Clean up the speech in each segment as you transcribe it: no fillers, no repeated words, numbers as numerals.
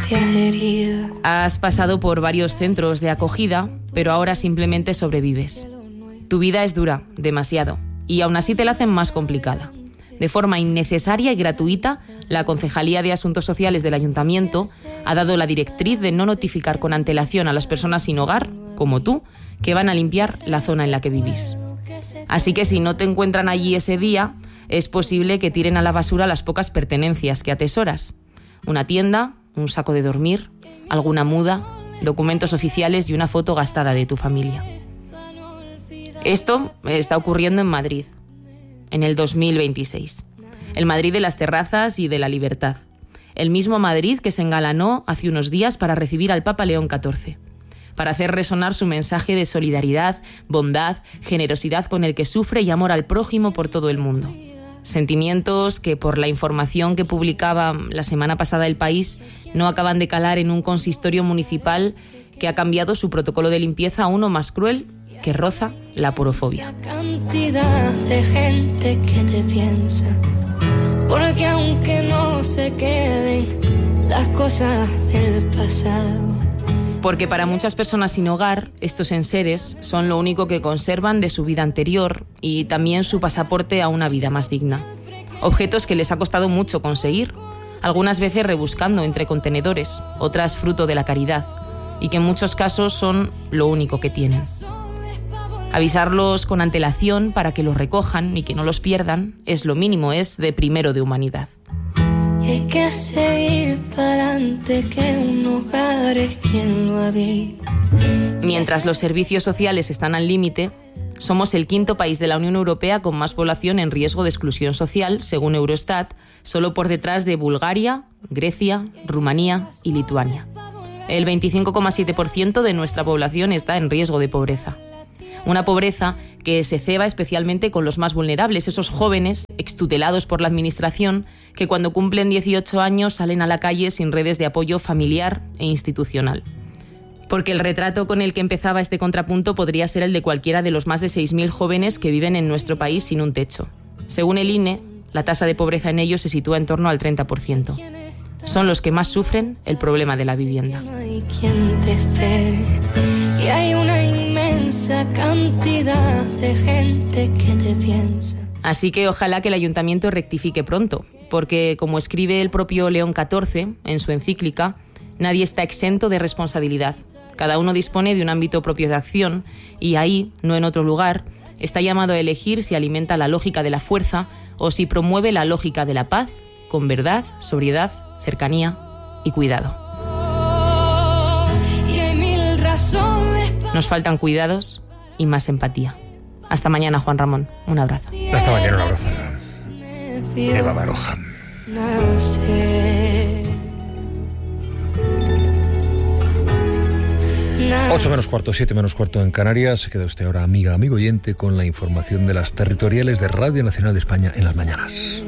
Has pasado por varios centros de acogida, pero ahora simplemente sobrevives. Tu vida es dura, demasiado, y aún así te la hacen más complicada. De forma innecesaria y gratuita, la Concejalía de Asuntos Sociales del Ayuntamiento ha dado la directriz de no notificar con antelación a las personas sin hogar, como tú, que van a limpiar la zona en la que vivís. Así que si no te encuentran allí ese día, es posible que tiren a la basura las pocas pertenencias que atesoras. Una tienda, un saco de dormir, alguna muda, documentos oficiales y una foto gastada de tu familia. Esto está ocurriendo en Madrid, en el 2026. El Madrid de las terrazas y de la libertad. El mismo Madrid que se engalanó hace unos días para recibir al Papa León XIV. Para hacer resonar su mensaje de solidaridad, bondad, generosidad con el que sufre y amor al prójimo por todo el mundo. Sentimientos que, por la información que publicaba la semana pasada El País, no acaban de calar en un consistorio municipal que ha cambiado su protocolo de limpieza a uno más cruel que roza la porofobia. Cantidad de gente que te piensa, porque aunque no se queden las cosas del pasado. Porque para muchas personas sin hogar, estos enseres son lo único que conservan de su vida anterior y también su pasaporte a una vida más digna. Objetos que les ha costado mucho conseguir, algunas veces rebuscando entre contenedores, otras fruto de la caridad, y que en muchos casos son lo único que tienen. Avisarlos con antelación para que los recojan y que no los pierdan es lo mínimo, es de primero de humanidad. Y hay que seguir para adelante, que un hogar es quien lo habita. Mientras los servicios sociales están al límite, somos el quinto país de la Unión Europea con más población en riesgo de exclusión social, según Eurostat, solo por detrás de Bulgaria, Grecia, Rumanía y Lituania. El 25,7% de nuestra población está en riesgo de pobreza. Una pobreza que se ceba especialmente con los más vulnerables, esos jóvenes extutelados por la administración que cuando cumplen 18 años salen a la calle sin redes de apoyo familiar e institucional. Porque el retrato con el que empezaba este contrapunto podría ser el de cualquiera de los más de 6.000 jóvenes que viven en nuestro país sin un techo. Según el INE, la tasa de pobreza en ellos se sitúa en torno al 30%. Son los que más sufren el problema de la vivienda. No hay quien te espere, y hay una inmensa cantidad de gente que te piensa. Así que ojalá que el ayuntamiento rectifique pronto, porque como escribe el propio León XIV en su encíclica, nadie está exento de responsabilidad. Cada uno dispone de un ámbito propio de acción y ahí, no en otro lugar, está llamado a elegir si alimenta la lógica de la fuerza o si promueve la lógica de la paz, con verdad, sobriedad, cercanía y cuidado. Nos faltan cuidados y más empatía. Hasta mañana, Juan Ramón. Un abrazo. Hasta mañana, un abrazo. Eva Baroja. 8 menos cuarto, 7 menos cuarto en Canarias. Se queda usted ahora, amigo oyente, con la información de las territoriales de Radio Nacional de España en las mañanas.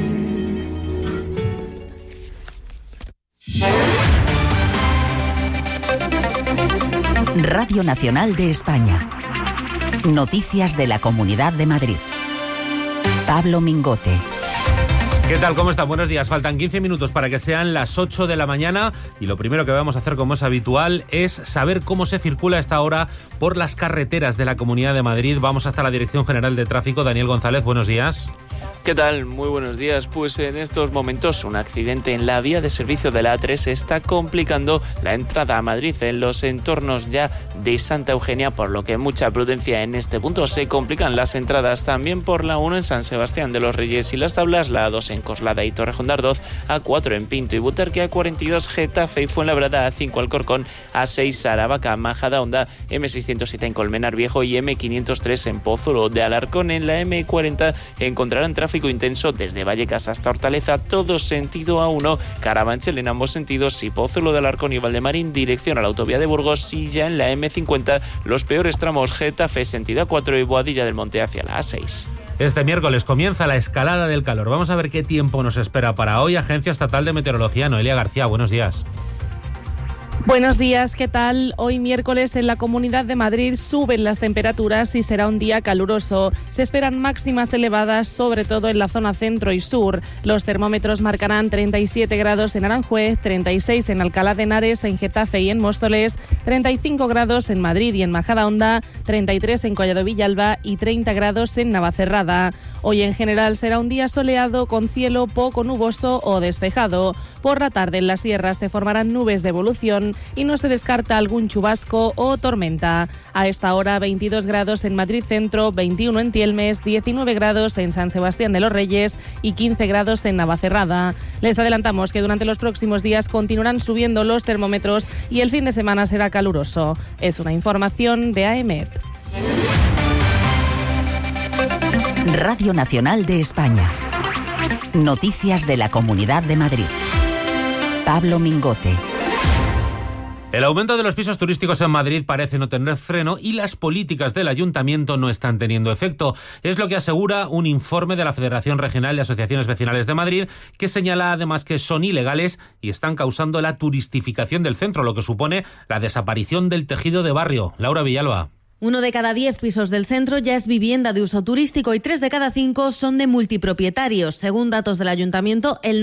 Radio Nacional de España. Noticias de la Comunidad de Madrid. Pablo Mingote. ¿Qué tal? ¿Cómo están? Buenos días. Faltan 15 minutos para que sean las 8 de la mañana y lo primero que vamos a hacer, como es habitual, es saber cómo se circula a esta hora por las carreteras de la Comunidad de Madrid. Vamos hasta la Dirección General de Tráfico. Daniel González, buenos días. ¿Qué tal? Muy buenos días. Pues en estos momentos un accidente en la vía de servicio de la A3 está complicando la entrada a Madrid en los entornos ya de Santa Eugenia, por lo que mucha prudencia en este punto. Se complican las entradas también por la 1 en San Sebastián de los Reyes y las Tablas, la A2 en Coslada y Torrejón de Ardoz, A4 en Pinto y Butarque, A42 Getafe y Fuenlabrada, A5 Alcorcón, A6 Aravaca, Majadahonda, M607 en Colmenar Viejo y M503 en Pozuelo de Alarcón. En la M40 encontrarán tráfico intenso desde Vallecas hasta Hortaleza, todo sentido A1, Carabanchel en ambos sentidos y Pozuelo de Alarcón y Valdemarín dirección a la autovía de Burgos, y ya en la M50 los peores tramos Getafe sentido A4 y Boadilla del Monte hacia la A6. Este miércoles comienza la escalada del calor. Vamos a ver qué tiempo nos espera para hoy. Agencia Estatal de Meteorología, Noelia García, buenos días. Buenos días, ¿qué tal? Hoy miércoles en la Comunidad de Madrid suben las temperaturas y será un día caluroso. Se esperan máximas elevadas, sobre todo en la zona centro y sur. Los termómetros marcarán 37 grados en Aranjuez, 36 en Alcalá de Henares, en Getafe y en Móstoles, 35 grados en Madrid y en Majadahonda, 33 en Collado Villalba y 30 grados en Navacerrada. Hoy en general será un día soleado con cielo poco nuboso o despejado. Por la tarde en las sierras se formarán nubes de evolución y no se descarta algún chubasco o tormenta. A esta hora 22 grados en Madrid Centro, 21 en Tielmes, 19 grados en San Sebastián de los Reyes y 15 grados en Navacerrada. Les adelantamos que durante los próximos días continuarán subiendo los termómetros y el fin de semana será caluroso. Es una información de AEMET. Radio Nacional de España. Noticias de la Comunidad de Madrid. Pablo Mingote. El aumento de los pisos turísticos en Madrid parece no tener freno y las políticas del ayuntamiento no están teniendo efecto. Es lo que asegura un informe de la Federación Regional de Asociaciones Vecinales de Madrid, que señala además que son ilegales y están causando la turistificación del centro, lo que supone la desaparición del tejido de barrio. Laura Villalba. 1 de cada 10 pisos del centro ya es vivienda de uso turístico y 3 de cada 5 son de multipropietarios. Según datos del ayuntamiento, el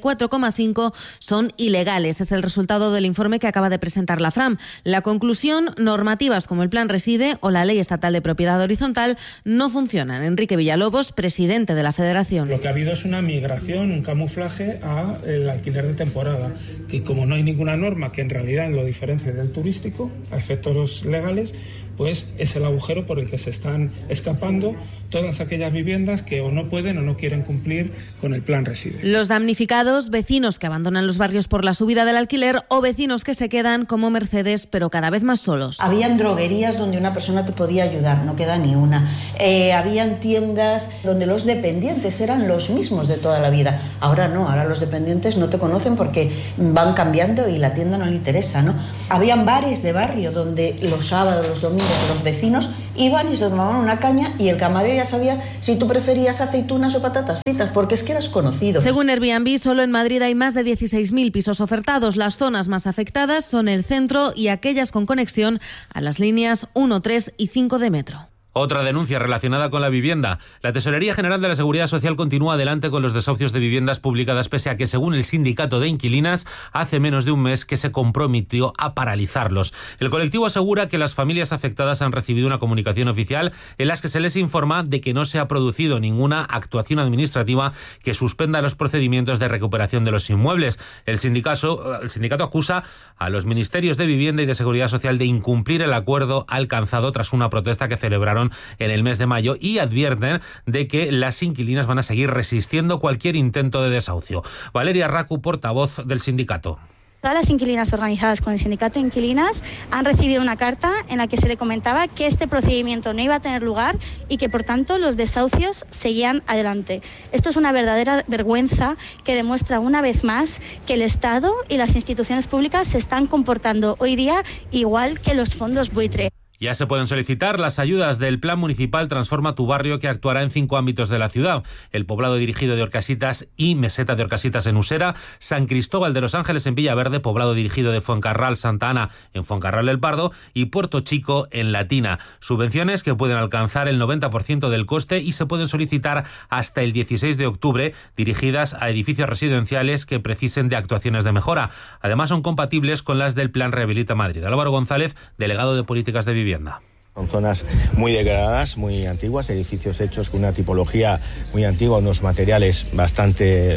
94,5% son ilegales. Es el resultado del informe que acaba de presentar la FRAM. La conclusión: normativas como el Plan Reside o la Ley Estatal de Propiedad Horizontal no funcionan. Enrique Villalobos, presidente de la Federación. Lo que ha habido es una migración, un camuflaje al alquiler de temporada, que como no hay ninguna norma que en realidad lo diferencie del turístico a efectos legales, pues es el agujero por el que se están escapando todas aquellas viviendas que o no pueden o no quieren cumplir con el Plan Reside. Los damnificados, vecinos que abandonan los barrios por la subida del alquiler o vecinos que se quedan como Mercedes, pero cada vez más solos. Habían droguerías donde una persona te podía ayudar, no queda ni una. Habían tiendas donde los dependientes eran los mismos de toda la vida. Ahora no, ahora los dependientes no te conocen porque van cambiando y la tienda no le interesa, ¿no? Habían bares de barrio donde los sábados, los domingos, los vecinos iban y se tomaban una caña y el camarero ya sabía si tú preferías aceitunas o patatas fritas, porque es que eras conocido. Según Airbnb, solo en Madrid hay más de 16.000 pisos ofertados. Las zonas más afectadas son el centro y aquellas con conexión a las líneas 1, 3 y 5 de metro. Otra denuncia relacionada con la vivienda. La Tesorería General de la Seguridad Social continúa adelante con los desahucios de viviendas publicadas, pese a que, según el sindicato de inquilinas, hace menos de un mes que se comprometió a paralizarlos. El colectivo asegura que las familias afectadas han recibido una comunicación oficial en la que se les informa de que no se ha producido ninguna actuación administrativa que suspenda los procedimientos de recuperación de los inmuebles. El sindicato acusa a los ministerios de Vivienda y de Seguridad Social de incumplir el acuerdo alcanzado tras una protesta que celebraron en el mes de mayo y advierten de que las inquilinas van a seguir resistiendo cualquier intento de desahucio. Valeria Racu, portavoz del sindicato. Todas las inquilinas organizadas con el sindicato de inquilinas han recibido una carta en la que se le comentaba que este procedimiento no iba a tener lugar y que, por tanto, los desahucios seguían adelante. Esto es una verdadera vergüenza que demuestra una vez más que el Estado y las instituciones públicas se están comportando hoy día igual que los fondos buitre. Ya se pueden solicitar las ayudas del Plan Municipal Transforma tu Barrio, que actuará en 5 ámbitos de la ciudad: el poblado dirigido de Orcasitas y Meseta de Orcasitas en Usera, San Cristóbal de los Ángeles en Villaverde, poblado dirigido de Fuencarral Santa Ana en Fuencarral del Pardo y Puerto Chico en Latina. Subvenciones que pueden alcanzar el 90% del coste y se pueden solicitar hasta el 16 de octubre, dirigidas a edificios residenciales que precisen de actuaciones de mejora. Además, son compatibles con las del Plan Rehabilita Madrid. Álvaro González, delegado de Políticas de Vivienda. Son zonas muy degradadas, muy antiguas, edificios hechos con una tipología muy antigua, unos materiales bastante,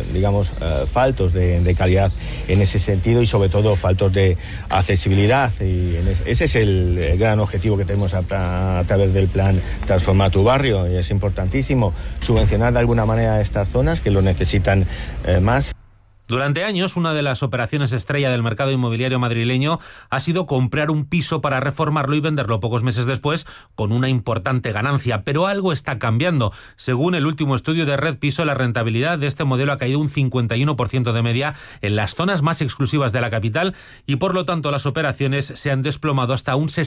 faltos de calidad en ese sentido y sobre todo faltos de accesibilidad. Y ese es el gran objetivo que tenemos a través del plan Transforma tu Barrio, y es importantísimo subvencionar de alguna manera estas zonas que lo necesitan más. Durante años, una de las operaciones estrella del mercado inmobiliario madrileño ha sido comprar un piso para reformarlo y venderlo pocos meses después con una importante ganancia. Pero algo está cambiando. Según el último estudio de Red Piso, la rentabilidad de este modelo ha caído un 51% de media en las zonas más exclusivas de la capital y, por lo tanto, las operaciones se han desplomado hasta un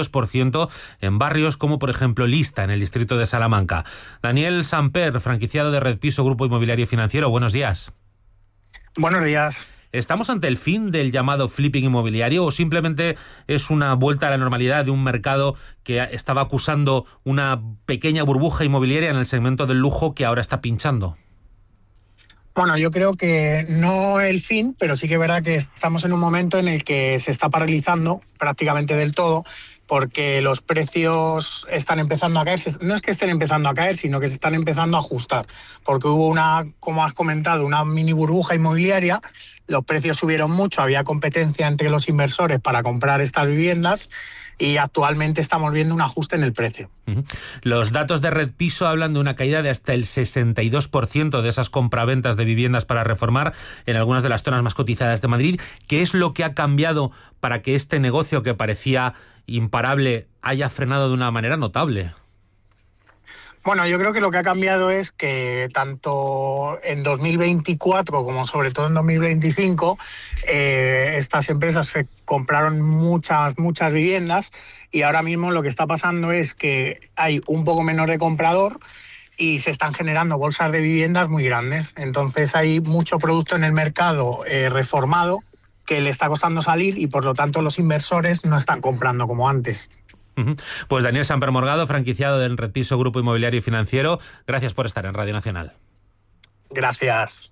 62% en barrios como, por ejemplo, Lista, en el distrito de Salamanca. Daniel Samper, franquiciado de Red Piso, Grupo Inmobiliario Financiero, buenos días. Buenos días. ¿Estamos ante el fin del llamado flipping inmobiliario o simplemente es una vuelta a la normalidad de un mercado que estaba acusando una pequeña burbuja inmobiliaria en el segmento del lujo que ahora está pinchando? Bueno, yo creo que no el fin, pero sí que es verdad que estamos en un momento en el que se está paralizando prácticamente del todo, porque los precios están empezando a caer. No es que estén empezando a caer, sino que se están empezando a ajustar, porque hubo como has comentado, una mini burbuja inmobiliaria, los precios subieron mucho, había competencia entre los inversores para comprar estas viviendas y actualmente estamos viendo un ajuste en el precio. Los datos de Redpiso hablan de una caída de hasta el 62% de esas compraventas de viviendas para reformar en algunas de las zonas más cotizadas de Madrid. ¿Qué es lo que ha cambiado para que este negocio que parecía imparable haya frenado de una manera notable? Bueno, yo creo que lo que ha cambiado es que tanto en 2024 como sobre todo en 2025 estas empresas se compraron muchas viviendas y ahora mismo lo que está pasando es que hay un poco menos de comprador y se están generando bolsas de viviendas muy grandes. Entonces hay mucho producto en el mercado reformado que le está costando salir y por lo tanto los inversores no están comprando como antes. Pues Daniel Samper Morgado, franquiciado del Redpiso Grupo Inmobiliario y Financiero, gracias por estar en Radio Nacional. Gracias.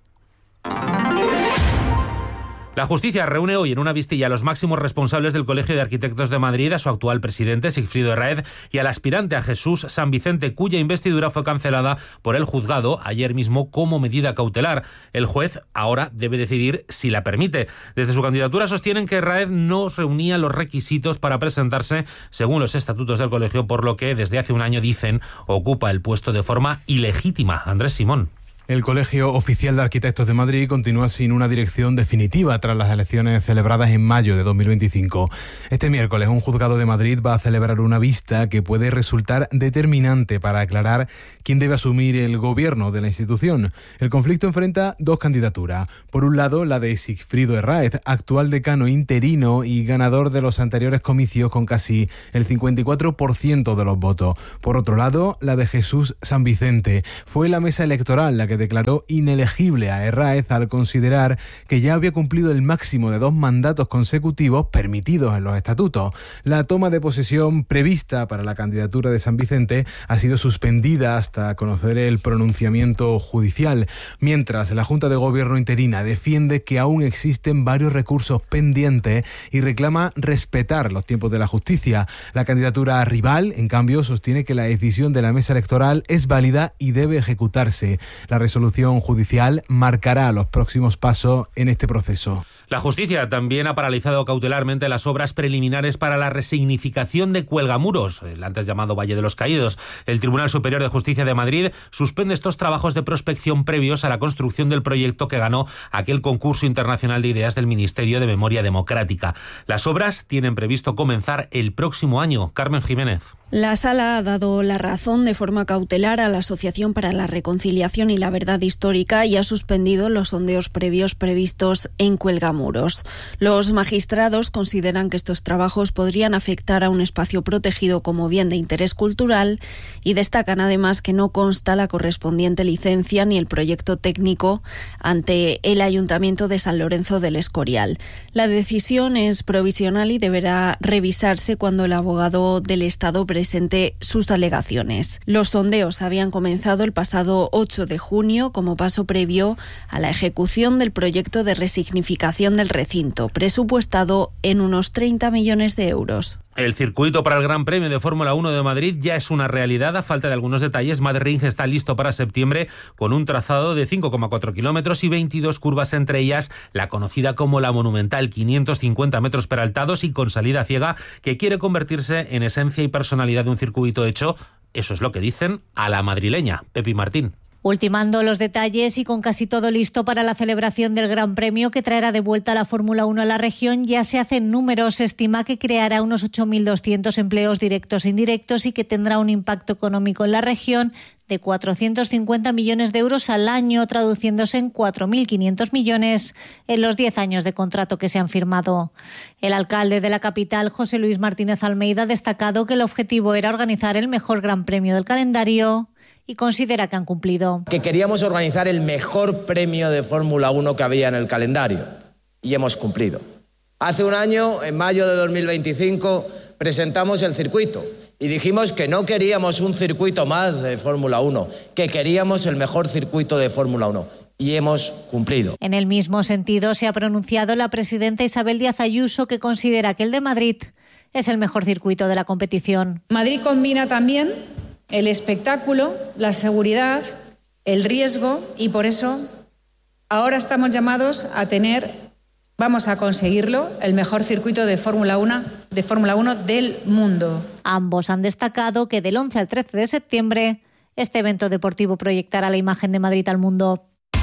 La justicia reúne hoy en una vistilla a los máximos responsables del Colegio de Arquitectos de Madrid, a su actual presidente, Sigfrido Herráez, y al aspirante a Jesús San Vicente, cuya investidura fue cancelada por el juzgado ayer mismo como medida cautelar. El juez ahora debe decidir si la permite. Desde su candidatura sostienen que Herráez no reunía los requisitos para presentarse según los estatutos del colegio, por lo que desde hace un año, dicen, ocupa el puesto de forma ilegítima. Andrés Simón. El Colegio Oficial de Arquitectos de Madrid continúa sin una dirección definitiva tras las elecciones celebradas en mayo de 2025. Este miércoles, un juzgado de Madrid va a celebrar una vista que puede resultar determinante para aclarar quién debe asumir el gobierno de la institución. El conflicto enfrenta dos candidaturas. Por un lado, la de Sigfrido Herráez, actual decano interino y ganador de los anteriores comicios con casi el 54% de los votos. Por otro lado, la de Jesús San Vicente. Fue la mesa electoral la que declaró inelegible a Herráez al considerar que ya había cumplido el máximo de 2 mandatos consecutivos permitidos en los estatutos. La toma de posesión prevista para la candidatura de San Vicente ha sido suspendida hasta conocer el pronunciamiento judicial, mientras la Junta de Gobierno interina defiende que aún existen varios recursos pendientes y reclama respetar los tiempos de la justicia. La candidatura rival, en cambio, sostiene que la decisión de la mesa electoral es válida y debe ejecutarse. La resolución judicial marcará los próximos pasos en este proceso. La justicia también ha paralizado cautelarmente las obras preliminares para la resignificación de Cuelgamuros, el antes llamado Valle de los Caídos. El Tribunal Superior de Justicia de Madrid suspende estos trabajos de prospección previos a la construcción del proyecto que ganó aquel concurso internacional de ideas del Ministerio de Memoria Democrática. Las obras tienen previsto comenzar el próximo año. Carmen Jiménez. La Sala ha dado la razón de forma cautelar a la Asociación para la Reconciliación y la Verdad Histórica y ha suspendido los sondeos previos previstos en Cuelgamuros. Los magistrados consideran que estos trabajos podrían afectar a un espacio protegido como bien de interés cultural y destacan además que no consta la correspondiente licencia ni el proyecto técnico ante el Ayuntamiento de San Lorenzo del Escorial. La decisión es provisional y deberá revisarse cuando el abogado del Estado presente sus alegaciones. Los sondeos habían comenzado el pasado 8 de junio como paso previo a la ejecución del proyecto de resignificación del recinto, presupuestado en unos 30 millones de euros. El circuito para el Gran Premio de Fórmula 1 de Madrid ya es una realidad. A falta de algunos detalles, Madrid está listo para septiembre con un trazado de 5,4 kilómetros y 22 curvas, entre ellas la conocida como la monumental, 550 metros peraltados y con salida ciega, que quiere convertirse en esencia y personalidad de un circuito hecho, eso es lo que dicen, a la madrileña. Pepi Martín. Ultimando los detalles y con casi todo listo para la celebración del Gran Premio que traerá de vuelta la Fórmula 1 a la región, ya se hacen números. Se estima que creará unos 8.200 empleos directos e indirectos y que tendrá un impacto económico en la región de 450 millones de euros al año, traduciéndose en 4.500 millones en los 10 años de contrato que se han firmado. El alcalde de la capital, José Luis Martínez Almeida, ha destacado que el objetivo era organizar el mejor Gran Premio del calendario y considera que han cumplido. Que queríamos organizar el mejor premio de Fórmula 1 que había en el calendario. y hemos cumplido. Hace un año, en mayo de 2025, presentamos el circuito y dijimos que no queríamos un circuito más de Fórmula 1, que queríamos el mejor circuito de Fórmula 1. Y hemos cumplido. En el mismo sentido se ha pronunciado la presidenta Isabel Díaz Ayuso, que considera que el de Madrid es el mejor circuito de la competición. Madrid combina también el espectáculo, la seguridad, el riesgo, y por eso ahora estamos llamados a vamos a conseguirlo, el mejor circuito de Fórmula 1 del mundo. Ambos han destacado que del 11 al 13 de septiembre este evento deportivo proyectará la imagen de Madrid al mundo.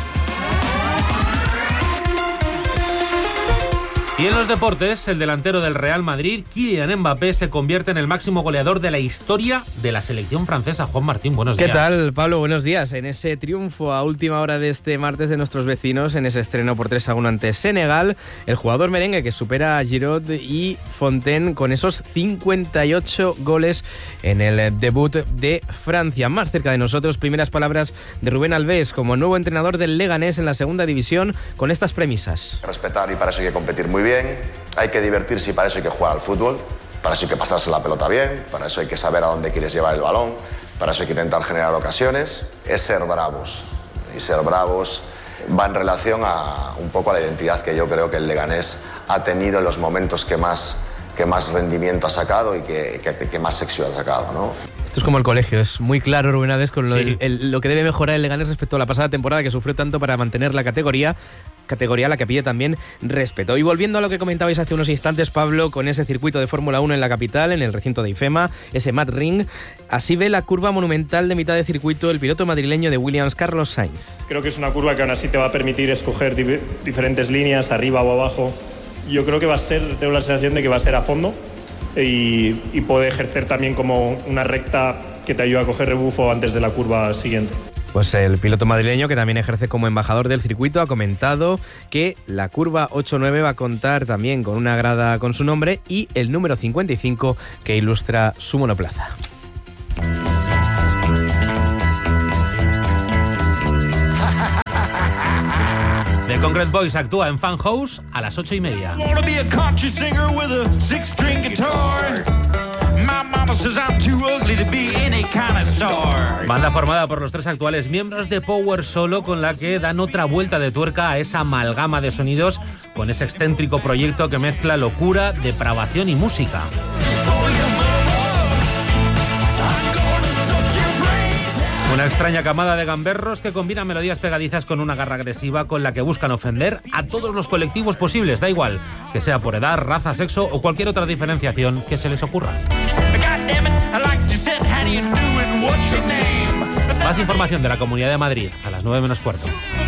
Y en los deportes, el delantero del Real Madrid, Kylian Mbappé, se convierte en el máximo goleador de la historia de la selección francesa. Juan Martín, buenos días. ¿Qué tal, Pablo? Buenos días. En ese triunfo a última hora de este martes de nuestros vecinos, en ese estreno por 3-1 ante Senegal, el jugador merengue que supera a Giroud y Fontaine con esos 58 goles en el debut de Francia. Más cerca de nosotros, primeras palabras de Rubén Alves como nuevo entrenador del Leganés en la segunda división, con estas premisas. Respetar, y para eso hay que competir muy bien, hay que divertirse y para eso hay que jugar al fútbol, para eso hay que pasarse la pelota bien, para eso hay que saber a dónde quieres llevar el balón, para eso hay que intentar generar ocasiones, es ser bravos. Y ser bravos va en relación a un poco a la identidad que yo creo que el Leganés ha tenido en los momentos que más rendimiento ha sacado y que más éxito ha sacado, ¿no? Esto es como el colegio, es muy claro, Rubén Alves, con lo que debe mejorar el Leganés respecto a la pasada temporada, que sufrió tanto para mantener la categoría a la que pide también respeto. Y volviendo a lo que comentabais hace unos instantes, Pablo, con ese circuito de Fórmula 1 en la capital, en el recinto de IFEMA, ese Mad Ring, así ve la curva monumental de mitad de circuito el piloto madrileño de Williams, Carlos Sainz. Creo que es una curva que aún así te va a permitir escoger diferentes líneas, arriba o abajo. Yo creo que tengo la sensación de que va a ser a fondo y puede ejercer también como una recta que te ayuda a coger rebufo antes de la curva siguiente. Pues el piloto madrileño, que también ejerce como embajador del circuito, ha comentado que la curva 8-9 va a contar también con una grada con su nombre y el número 55 que ilustra su monoplaza. The Concrete Boys actúa en Fan House a las 8:30. Banda formada por los 3 actuales miembros de Power Solo, con la que dan otra vuelta de tuerca a esa amalgama de sonidos con ese excéntrico proyecto que mezcla locura, depravación y música. Una extraña camada de gamberros que combina melodías pegadizas con una garra agresiva con la que buscan ofender a todos los colectivos posibles, da igual que sea por edad, raza, sexo o cualquier otra diferenciación que se les ocurra. Más información de la Comunidad de Madrid a las 9:15.